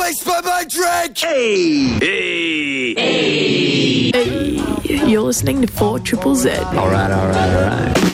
waste my drink! Hey! You're listening to 4 Triple Z. All right.